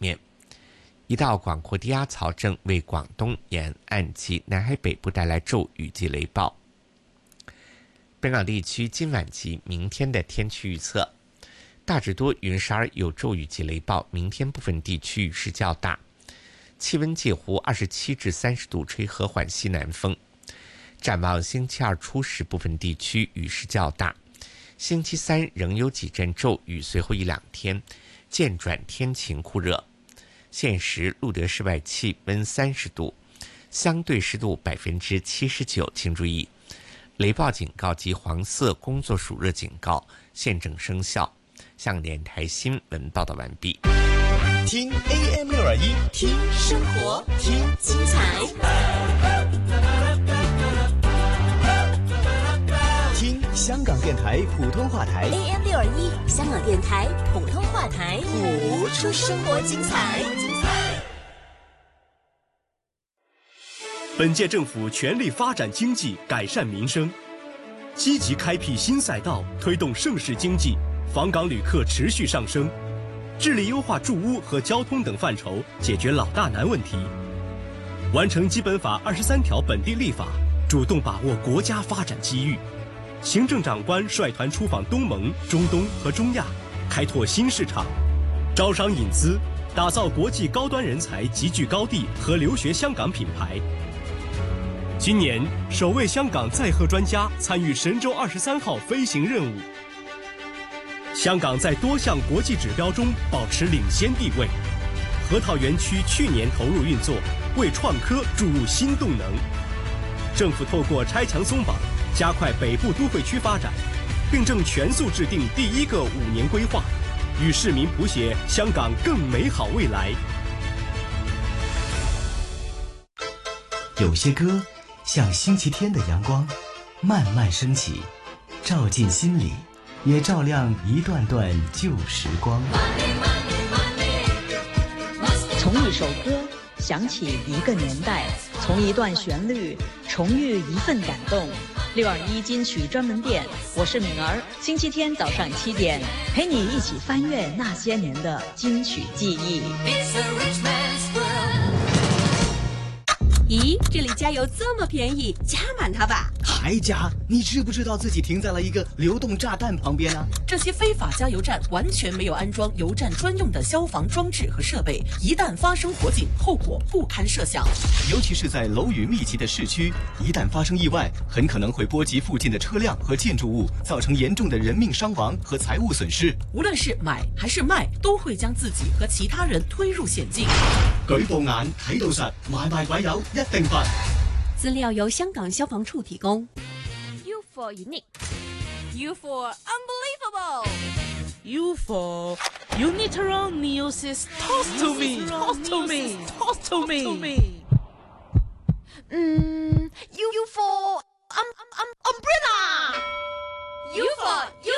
面。一道广阔低压槽正为广东沿岸及南海北部带来骤雨及雷暴。本港地区今晚及明天的天气预测：大致多云时而有骤雨及雷暴，明天部分地区雨势较大，气温介乎27至30度，吹和缓西南风。展望星期二初时，部分地区雨势较大，星期三仍有几阵骤雨，随后1-2天渐转天晴酷热。现时录得室外气温30度，相对湿度79%，请注意，雷暴警告及黄色工作暑热警告现正生效。向电台新闻报道完毕。 听 AM621，听生活，听精彩，听香港电台普通话台 AM621，香港电台普通话台， 谱出生活精彩。本届政府全力发展经济，改善民生，积极开辟新赛道，推动盛世经济，访港旅客持续上升，致力优化住屋和交通等范畴，解决老大难问题，完成基本法23条本地立法，主动把握国家发展机遇。行政长官率团出访东盟、中东和中亚，开拓新市场，招商引资，打造国际高端人才集聚高地和留学香港品牌。今年首位香港载荷专家参与神舟23号飞行任务。香港在多项国际指标中保持领先地位。核桃园区去年投入运作，为创科注入新动能。政府透过拆墙松绑，加快北部都会区发展，并正全速制定第1个5年规划，与市民谱写香港更美好未来。 有些歌像星期天的阳光，慢慢升起，照进心里，也照亮一段段旧时光。 从一首歌想起一个年代，从一段旋律重遇一份感动。621金曲专门店，我是敏儿，星期天早上7点，陪你一起翻阅那些年的金曲记忆。 咦，这里加油这么便宜，加满它吧！ 还加？你知不知道自己停在了一个流动炸弹旁边啊？ 这些非法加油站完全没有安装油站专用的消防装置和设备，一旦发生火警，后果不堪设想。 尤其是在楼宇密集的市区，一旦发生意外，很可能会波及附近的车辆和建筑物，造成严重的人命伤亡和财物损失。 无论是买还是卖，都会将自己和其他人推入险境。 舉報眼睇到實，買賣鬼友一定罰。 资料由香港消防处提供。 U for unique, U for unbelievable, U for uniteroneosis tostomy, tostomy, tostomy. U for umbrella, U for